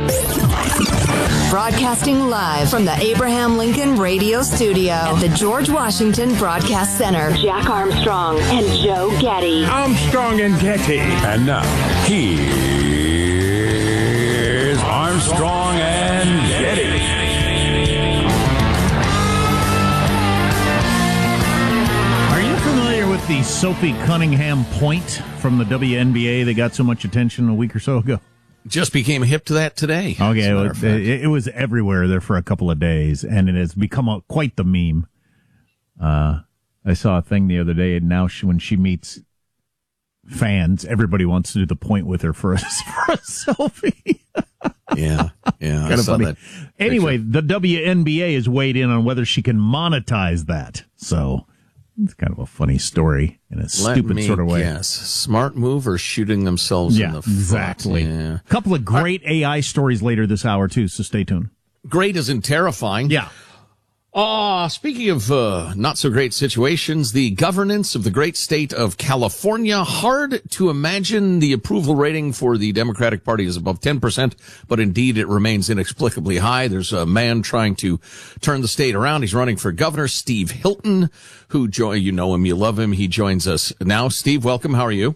Broadcasting live from the Abraham Lincoln Radio Studio at the George Washington Broadcast Center. Jack Armstrong and Joe Getty. Armstrong and Getty. And now, here's Armstrong and Getty. Are you familiar with the Sophie Cunningham point from the WNBA that got so much attention a week or so ago? Just became hip to that today. Okay, it was everywhere there for a couple of days, and it has become quite the meme. I saw a thing the other day, and now when she meets fans, everybody wants to do the point with her for a selfie. Yeah, kind of funny. Anyway, the WNBA has weighed in on whether she can monetize that. So it's kind of a funny story in a stupid sort of way. Yes, smart move or shooting themselves in the foot. Exactly. Yeah. A couple of great AI stories later this hour, too, so stay tuned. Great isn't terrifying. Yeah. Speaking of not so great situations, the governance of the great state of California, hard to imagine the approval rating for the Democratic Party is above 10%, but indeed it remains inexplicably high. There's a man trying to turn the state around. He's running for governor, Steve Hilton, who you know him, you love him. He joins us now. Steve, welcome. How are you?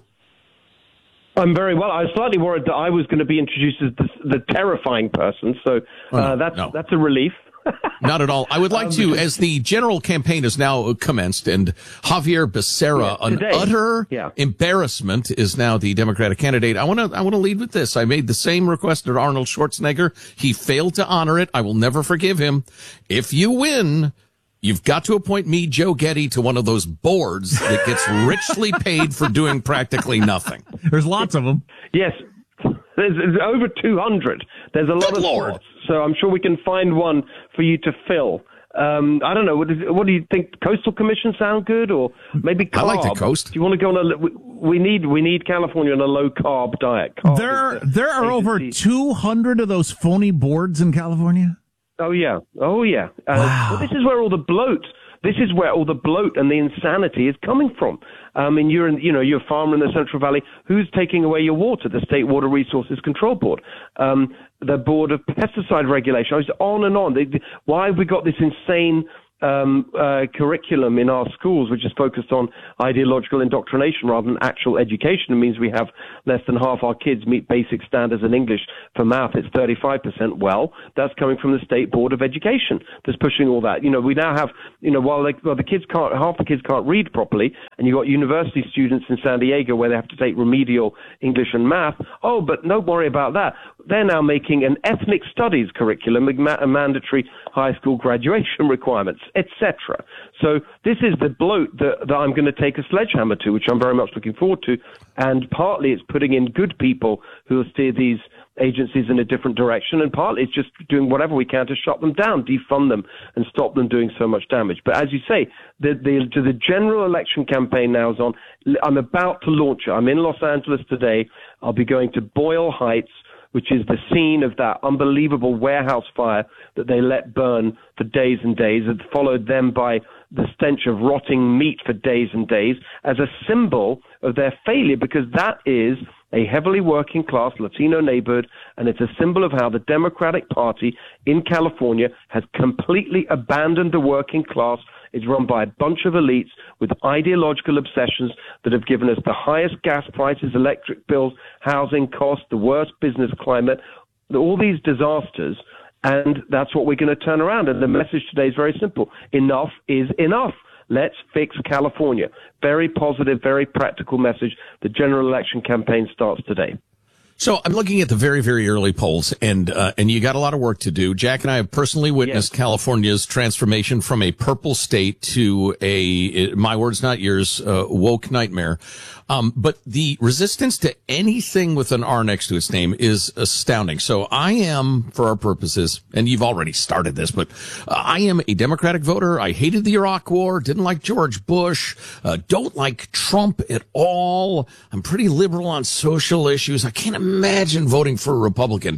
I'm very well. I was slightly worried that I was going to be introduced as the terrifying person, so that's a relief. Not at all. I would like to, as the general campaign has now commenced, and Javier Becerra, an utter embarrassment, is now the Democratic candidate. I want to lead with this. I made the same request at Arnold Schwarzenegger. He failed to honor it. I will never forgive him. If you win, you've got to appoint me, Joe Getty, to one of those boards that gets richly paid for doing practically nothing. There's lots of them. Yes. There's over 200. There's a lot of spots, so I'm sure we can find one for you to fill. I don't know. What do you think? Coastal Commission sound good, or maybe carb? I like the coast. Do you want to go on a? We need California on a low carb diet. There are over 200 of those phony boards in California. Oh yeah. Wow. Well, this is where all the bloat. This is where all the bloat and the insanity is coming from. You're a farmer in the Central Valley. Who's taking away your water? The State Water Resources Control Board, the Board of Pesticide Regulation. I was on and on. Why have we got this insane curriculum in our schools, which is focused on ideological indoctrination rather than actual education? It means we have less than half our kids meet basic standards in English. For math, it's 35%. Well, that's coming from the State Board of Education that's pushing all that. We now have, while the kids can't, half the kids can't read properly, and you've got university students in San Diego where they have to take remedial English and math. Oh, but don't worry about that. They're now making an ethnic studies curriculum, a mandatory high school graduation requirements, etc. So this is the bloat that I'm going to take a sledgehammer to, which I'm very much looking forward to. And partly it's putting in good people who will steer these agencies in a different direction, and partly it's just doing whatever we can to shut them down, defund them, and stop them doing so much damage. But as you say, the general election campaign now is on. I'm about to launch it. I'm in Los Angeles today. I'll be going to Boyle Heights, which is the scene of that unbelievable warehouse fire that they let burn for days and days, and followed them by the stench of rotting meat for days and days, as a symbol of their failure, because that is a heavily working class Latino neighborhood, and it's a symbol of how the Democratic Party in California has completely abandoned the working class. It's run by a bunch of elites with ideological obsessions that have given us the highest gas prices, electric bills, housing costs, the worst business climate, all these disasters. And that's what we're going to turn around. And the message today is very simple. Enough is enough. Let's fix California. Very positive, very practical message. The general election campaign starts today. So I'm looking at the very, very early polls, and you got a lot of work to do. Jack and I have personally witnessed California's transformation from a purple state to my words, not yours, woke nightmare. But the resistance to anything with an R next to its name is astounding. So I am, for our purposes, and you've already started this, but I am a Democratic voter. I hated the Iraq War, didn't like George Bush, don't like Trump at all. I'm pretty liberal on social issues. I can't imagine voting for a Republican.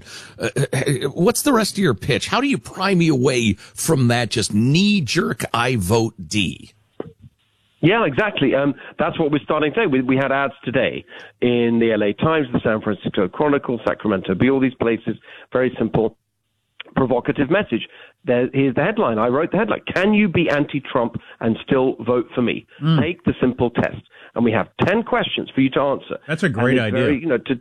What's the rest of your pitch? How do you pry me away from that just knee-jerk I vote D? Yeah, exactly. That's what we're starting today. We had ads today in the LA Times, the San Francisco Chronicle, Sacramento Bee, all these places. Very simple, provocative message. Here's the headline. I wrote the headline. Can you be anti-Trump and still vote for me? Take the simple test. And we have 10 questions for you to answer. That's a great idea.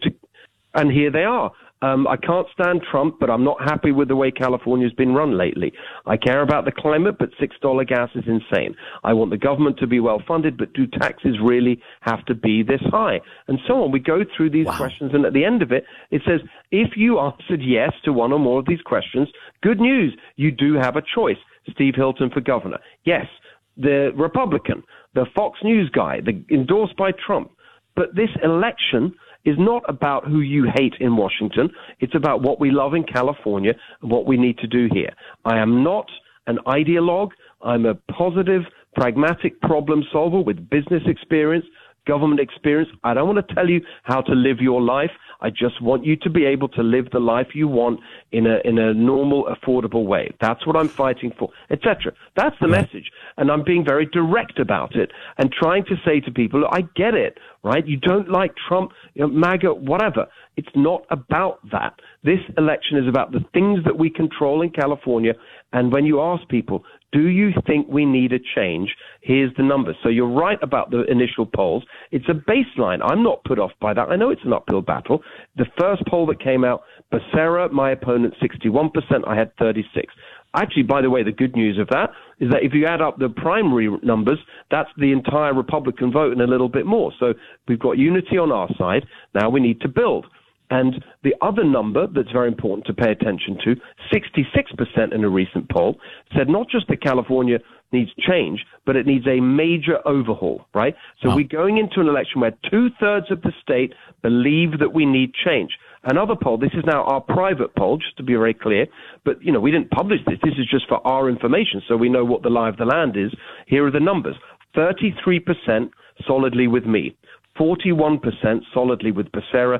And here they are. I can't stand Trump, but I'm not happy with the way California's been run lately. I care about the climate, but $6 gas is insane. I want the government to be well funded, but do taxes really have to be this high? And so on. We go through these questions, and at the end of it, it says, if you answered yes to one or more of these questions, good news, you do have a choice. Steve Hilton for governor. Yes, the Republican, the Fox News guy, endorsed by Trump. But this election is not about who you hate in Washington. It's about what we love in California and what we need to do here. I am not an ideologue. I'm a positive, pragmatic problem solver with business experience, government experience. I don't want to tell you how to live your life. I just want you to be able to live the life you want in a normal, affordable way. That's what I'm fighting for, etc. That's the message. And I'm being very direct about it and trying to say to people, I get it, right? You don't like Trump, MAGA, whatever. It's not about that. This election is about the things that we control in California. And when you ask people, do you think we need a change? Here's the numbers. So you're right about the initial polls. It's a baseline. I'm not put off by that. I know it's an uphill battle. The first poll that came out, Becerra, my opponent, 61%. I had 36. Actually, by the way, the good news of that is that if you add up the primary numbers, that's the entire Republican vote and a little bit more. So we've got unity on our side. Now we need to build. And the other number that's very important to pay attention to, 66% in a recent poll, said not just that California needs change, but it needs a major overhaul, right? So we're going into an election where 2/3 of the state believe that we need change. Another poll, this is now our private poll, just to be very clear, but, we didn't publish this. This is just for our information, so we know what the lie of the land is. Here are the numbers. 33% solidly with me. 41% solidly with Becerra,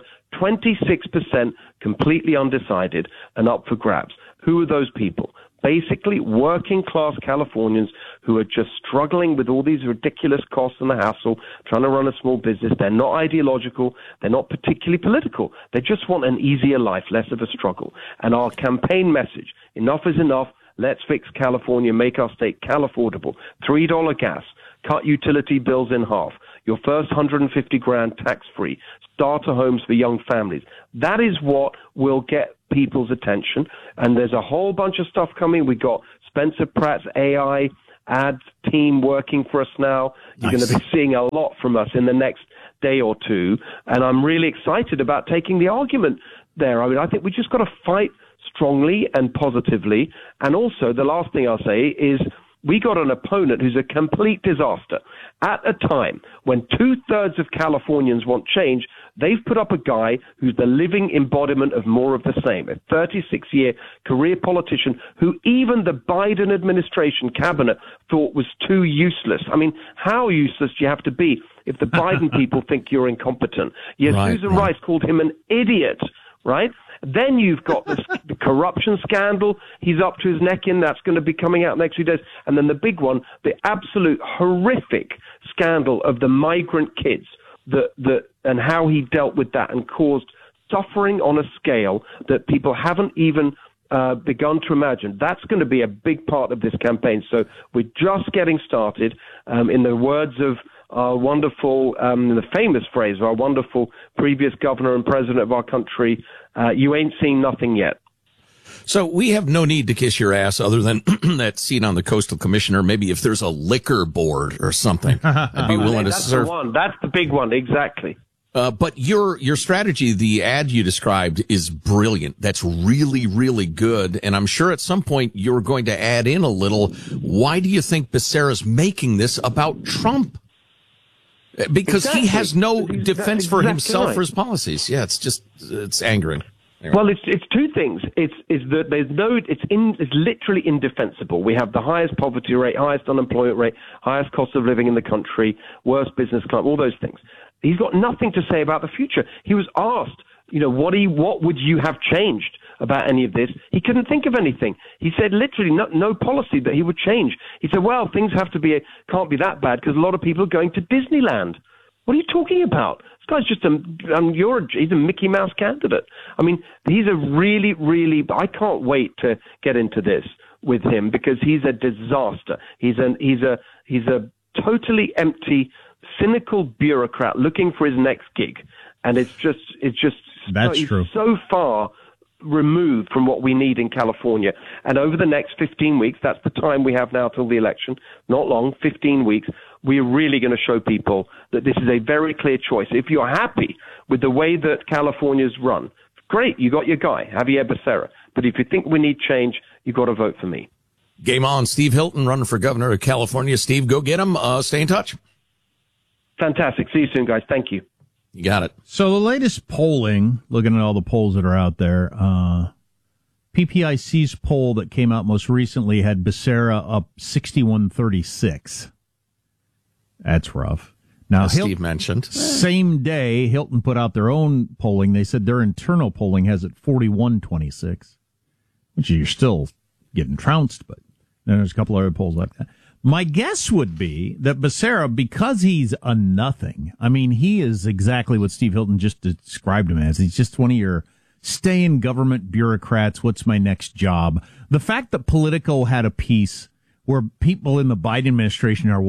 26% completely undecided and up for grabs. Who are those people? Basically, working-class Californians who are just struggling with all these ridiculous costs and the hassle, trying to run a small business. They're not ideological. They're not particularly political. They just want an easier life, less of a struggle. And our campaign message, enough is enough. Let's fix California, make our state Cal-affordable. $3 gas, cut utility bills in half. Your first $150,000 tax-free, starter homes for young families. That is what will get people's attention. And there's a whole bunch of stuff coming. We got Spencer Pratt's AI ad team working for us now. You're going to be seeing a lot from us in the next day or two. And I'm really excited about taking the argument there. I mean, I think we just got to fight strongly and positively. And also, the last thing I'll say is, we got an opponent who's a complete disaster. At a time when 2/3 of Californians want change, they've put up a guy who's the living embodiment of more of the same, a 36-year career politician who even the Biden administration cabinet thought was too useless. I mean, how useless do you have to be if the Biden people think you're incompetent? Yes, Susan Rice called him an idiot, right? Then you've got the corruption scandal he's up to his neck in. That's going to be coming out next few days. And then the big one, the absolute horrific scandal of the migrant kids and how he dealt with that and caused suffering on a scale that people haven't even begun to imagine. That's going to be a big part of this campaign. So we're just getting started. In the words of our wonderful, the famous phrase of our wonderful previous governor and president of our country, you ain't seen nothing yet. So we have no need to kiss your ass other than that seat on the Coastal Commissioner. Maybe if there's a liquor board or something, I'd be willing to serve. That's the big one, exactly. But your strategy, the ad you described, is brilliant. That's really, really good. And I'm sure at some point you're going to add in a little. Why do you think Becerra's making this about Trump? Because he has no defense for himself or his policies. Yeah, it's angering. Anyway. Well, it's two things. It's that it's literally indefensible. We have the highest poverty rate, highest unemployment rate, highest cost of living in the country, worst business climate, all those things. He's got nothing to say about the future. He was asked what would you have changed about any of this? He couldn't think of anything. He said literally no policy that he would change. He said, well, things can't be that bad because a lot of people are going to Disneyland. What are you talking about? This guy's just he's a Mickey Mouse candidate. I mean, he's a really, really, I can't wait to get into this with him because he's a disaster. He's a totally empty, cynical bureaucrat looking for his next gig. And it's just that's true. So far removed from what we need in California. And over the next 15 weeks, that's the time we have now till the election, not long, 15 weeks, we're really going to show people that this is a very clear choice. If you're happy with the way that California's run, great, you got your guy, Javier Becerra. But if you think we need change, you've got to vote for me. Game on. Steve Hilton running for governor of California. Steve, go get him. Stay in touch. Fantastic. See you soon, guys. Thank you. You got it. So the latest polling, looking at all the polls that are out there, PPIC's poll that came out most recently had Becerra up 61-36. That's rough. Now, as Steve mentioned. Same day, Hilton put out their own polling. They said their internal polling has it 41-26, which you're still getting trounced, but there's a couple other polls like that. My guess would be that Becerra, because he's a nothing, I mean, he is exactly what Steve Hilton just described him as. He's just one of your stay-in-government bureaucrats. What's my next job? The fact that Politico had a piece where people in the Biden administration are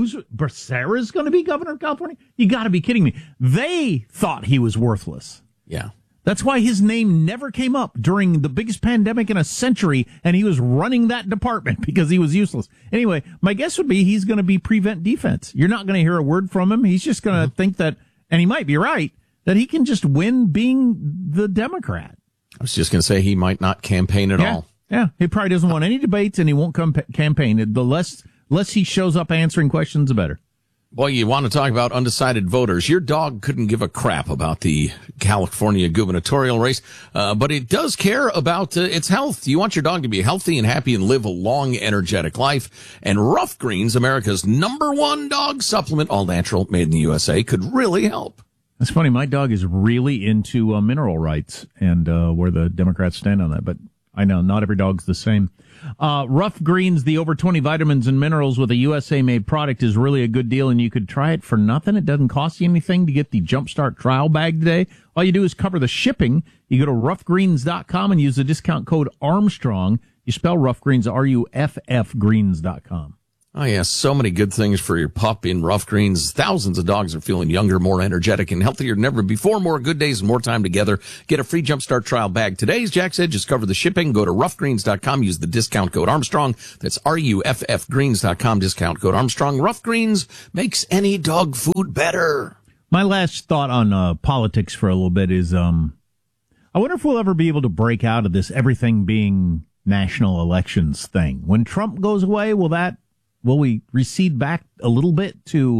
Becerra's going to be governor of California? You got to be kidding me. They thought he was worthless. Yeah. That's why his name never came up during the biggest pandemic in a century, and he was running that department because he was useless. Anyway, my guess would be he's going to be prevent defense. You're not going to hear a word from him. He's just going to think that, and he might be right, that he can just win being the Democrat. I was just going to say he might not campaign at all. Yeah, he probably doesn't want any debates, and he won't campaign. The less he shows up answering questions, the better. Boy, you want to talk about undecided voters. Your dog couldn't give a crap about the California gubernatorial race, but it does care about its health. You want your dog to be healthy and happy and live a long, energetic life. And Rough Greens, America's #1 dog supplement, all natural, made in the USA, could really help. That's funny. My dog is really into mineral rights and where the Democrats stand on that, but I know not every dog's the same. Rough Greens, the over 20 vitamins and minerals with a USA-made product is really a good deal, and you could try it for nothing. It doesn't cost you anything to get the Jumpstart trial bag today. All you do is cover the shipping. You go to roughgreens.com and use the discount code Armstrong. You spell Rough Greens, RUFF Greens.com. Oh, yeah, so many good things for your pup in Rough Greens. Thousands of dogs are feeling younger, more energetic, and healthier than ever before. More good days and more time together. Get a free Jumpstart trial bag today. As Jack said, just cover the shipping. Go to roughgreens.com. Use the discount code Armstrong. That's RUFF Greens.com, discount code Armstrong. Rough Greens makes any dog food better. My last thought on politics for a little bit is I wonder if we'll ever be able to break out of this everything being national elections thing. When Trump goes away, will we recede back a little bit to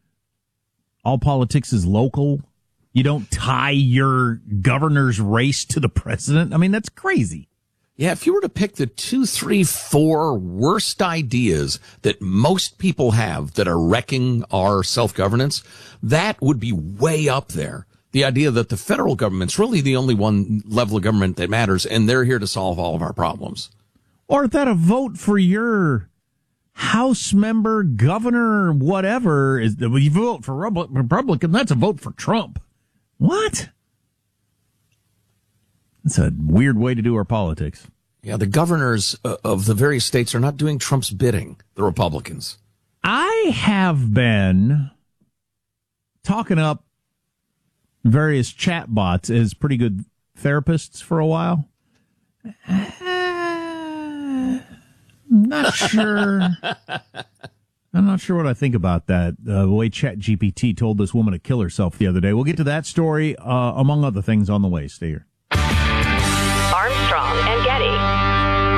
all politics is local? You don't tie your governor's race to the president? I mean, that's crazy. Yeah, if you were to pick the 2, 3, 4 worst ideas that most people have that are wrecking our self-governance, that would be way up there. The idea that the federal government's really the only one level of government that matters, and they're here to solve all of our problems. Or that a vote for your House member, governor, whatever, you vote for Republican, that's a vote for Trump. What? That's a weird way to do our politics. Yeah, the governors of the various states are not doing Trump's bidding, the Republicans. I have been talking up various chatbots as pretty good therapists for a while. Not sure. I'm not sure what I think about that. The way ChatGPT told this woman to kill herself the other day. We'll get to that story, among other things, on the way. Stay here. Armstrong and Getty.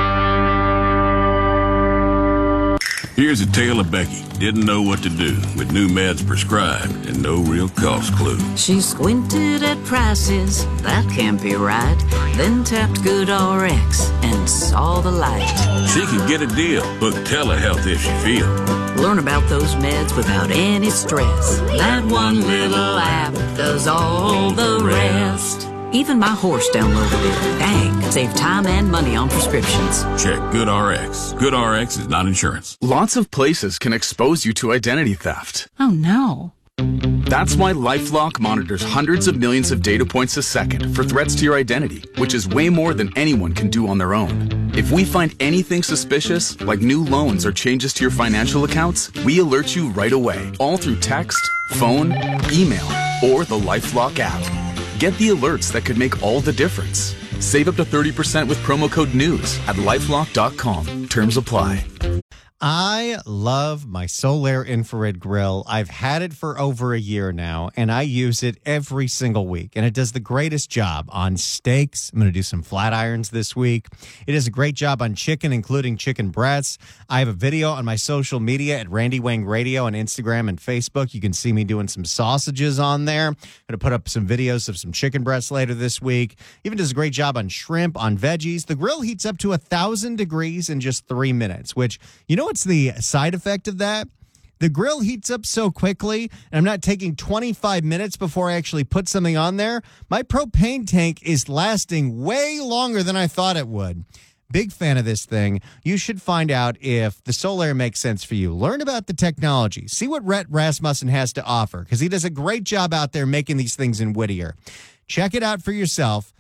Here's a tale of Becky. Didn't know what to do with new meds prescribed and no real cost clue. She squinted at prices, that can't be right. Then tapped GoodRx and saw the light. She could get a deal. Book telehealth if she feels. Learn about those meds without any stress. That one little app does all the rest. Even my horse downloaded it. Dang, save time and money on prescriptions. Check GoodRx. GoodRx is not insurance. Lots of places can expose you to identity theft. Oh no. That's why LifeLock monitors hundreds of millions of data points a second for threats to your identity, which is way more than anyone can do on their own. If we find anything suspicious, like new loans or changes to your financial accounts, we alert you right away, all through text, phone, email, or the LifeLock app. Get the alerts that could make all the difference. Save up to 30% with promo code NEWS at LifeLock.com. Terms apply. I love my Solaire infrared grill. I've had it for over a year now, and I use it every single week, and it does the greatest job on steaks. I'm going to do some flat irons this week. It does a great job on chicken, including chicken breasts. I have a video on my social media at Randy Wang Radio on Instagram and Facebook. You can see me doing some sausages on there. I'm going to put up some videos of some chicken breasts later this week. Even does a great job on shrimp, on veggies. The grill heats up to 1,000 degrees in just 3 minutes, which, you know what's the side effect of that? The grill heats up so quickly, and I'm not taking 25 minutes before I actually put something on there. My propane tank is lasting way longer than I thought it would. Big fan of this thing. You should find out if the Solaire makes sense for you. Learn about the technology. See what Rhett Rasmussen has to offer, because he does a great job out there making these things in Whittier. Check it out for yourself.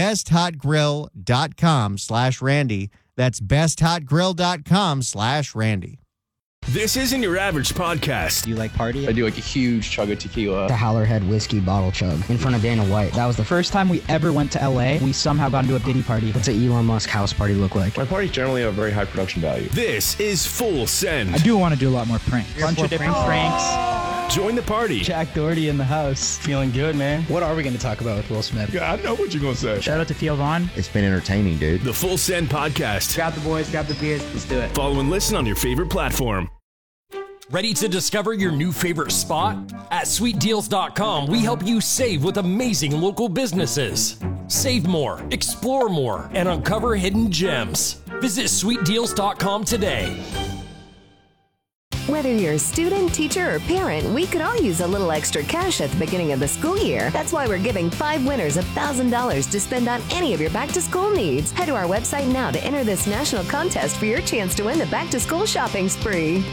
BestHotGrill.com/Randy. That's BestHotGrill.com/Randy. This isn't your average podcast. Do you like party? I do like a huge chug of tequila. The Howlerhead whiskey bottle chug in front of Dana White. That was the first time we ever went to LA. We somehow got into a Diddy party. What's an Elon Musk house party look like? My parties generally have very high production value. This is Full Send. I do want to do a lot more pranks. A bunch of different pranks. Join the party. Jack Doherty in the house. Feeling good, man. What are we going to talk about with Will Smith? Yeah, I know what you're going to say. Shout out to Theo Vaughn. It's been entertaining, dude. The Full Send Podcast. Grab the boys, grab the beers. Let's do it. Follow and listen on your favorite platform. Ready to discover your new favorite spot? At SweetDeals.com, we help you save with amazing local businesses. Save more, explore more, and uncover hidden gems. Visit SweetDeals.com today. Whether you're a student, teacher, or parent, we could all use a little extra cash at the beginning of the school year. That's why we're giving 5 winners $1,000 to spend on any of your back-to-school needs. Head to our website now to enter this national contest for your chance to win the back-to-school shopping spree.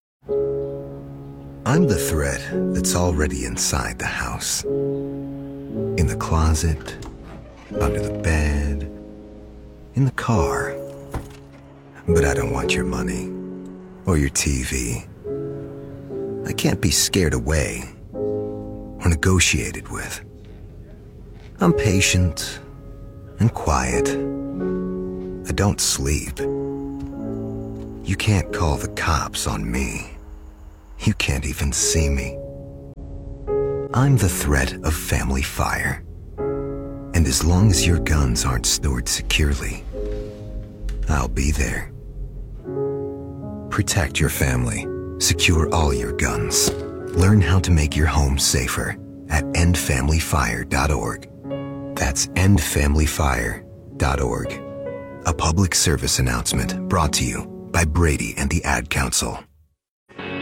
I'm the threat that's already inside the house. In the closet, under the bed, in the car. But I don't want your money or your TV. I can't be scared away or negotiated with. I'm patient and quiet. I don't sleep. You can't call the cops on me. You can't even see me. I'm the threat of family fire. And as long as your guns aren't stored securely, I'll be there. Protect your family. Secure all your guns. Learn how to make your home safer at endfamilyfire.org. That's endfamilyfire.org. A public service announcement brought to you by Brady and the Ad Council.